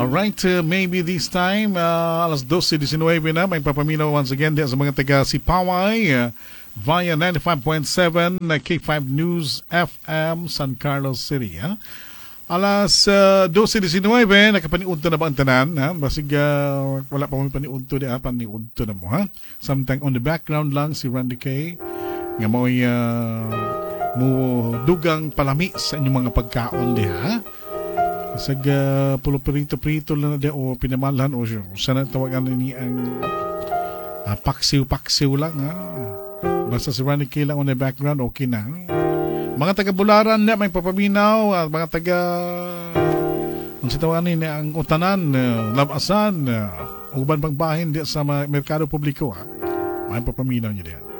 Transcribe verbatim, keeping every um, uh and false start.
Alright, uh, maybe this time, uh, alas twelve nineteen na, may papaminaw once again din sa mga taga Sipaway uh, via ninety-five point seven uh, K five News F M San Carlos City. Ha? Alas uh, twelve nineteen, nakapaniunto na ba ang tanan? Ha? Basig uh, wala pa mo paniunto di ha, paniunto na mo. Ha? Sometime on the background lang si Randy K. Nga mo'y uh, mo dugang palami sa inyong mga pagkaon di ha? Sag uh, pulo prito-prito lang na di o pinamalan o sana tawagan ni ang uh, paksiw-paksiw lang ha. Basta si Randy K lang on the background, okay na. Mga taga-Bularan na may papaminaw at mga taga ang sitawanin na ang utanan, uh, labasan, uh, uban pang bahin di sa merkado publiko ha. May papaminaw niya diyan.